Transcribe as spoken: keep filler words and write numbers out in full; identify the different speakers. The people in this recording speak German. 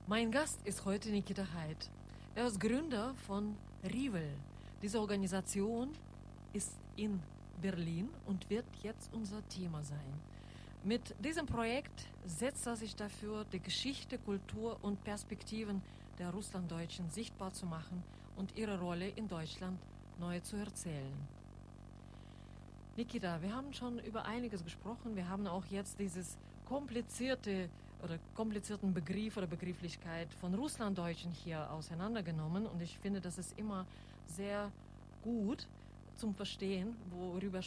Speaker 1: Mein Gast ist heute Nikita Haidt. Er ist Gründer von Rivel. Diese Organisation ist in Berlin und wird jetzt unser Thema sein. Mit diesem Projekt setzt er sich dafür, die Geschichte, Kultur und Perspektiven der Russlanddeutschen sichtbar zu machen und ihre Rolle in Deutschland neu zu erzählen. Nikita, wir haben schon über einiges gesprochen. Wir haben auch jetzt dieses komplizierte oder komplizierten Begriff oder Begrifflichkeit von Russlanddeutschen hier auseinandergenommen. Und ich finde, das ist immer sehr gut zum Verstehen, worüber